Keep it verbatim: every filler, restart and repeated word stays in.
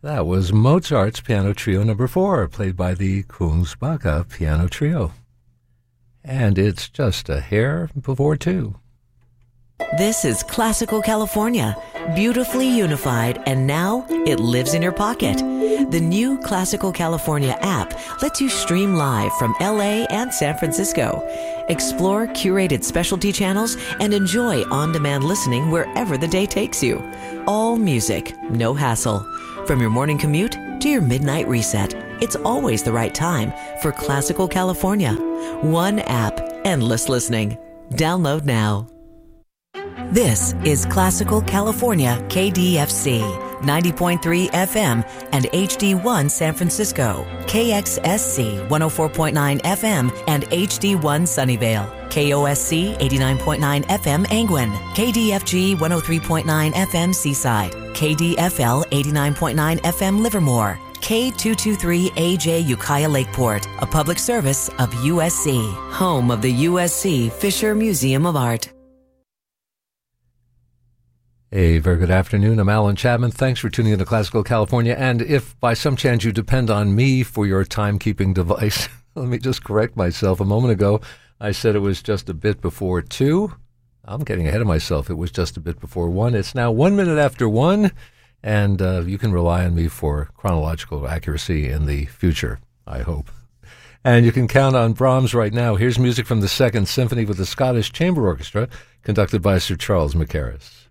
That was Mozart's Piano Trio number four, played by the Kungsbacka Piano Trio. And it's just a hair before two. This is Classical California, beautifully unified, and now it lives in your pocket. The new Classical California app lets you stream live from L A and San Francisco. Explore curated specialty channels and enjoy on-demand listening wherever the day takes you. All music, no hassle. From your morning commute to your midnight reset, it's always the right time for Classical California. One app, endless listening. Download now. This is Classical California K D F C, ninety point three F M and H D one San Francisco, K X S C one oh four point nine F M and H D one Sunnyvale, K O S C eighty-nine point nine F M Angwin, K D F G one oh three point nine F M Seaside, K D F L eighty-nine point nine F M Livermore, K two twenty-three A J Ukiah Lakeport, a public service of U S C, home of the U S C Fisher Museum of Art. A very good afternoon. I'm Alan Chapman. Thanks for tuning in to Classical California. And if by some chance you depend on me for your timekeeping device, let me just correct myself. A moment ago, I said it was just a bit before two. I'm getting ahead of myself. It was just a bit before one. It's now one minute after one, and uh, you can rely on me for chronological accuracy in the future, I hope. And you can count on Brahms right now. Here's music from the Second Symphony with the Scottish Chamber Orchestra, conducted by Sir Charles Mackerras.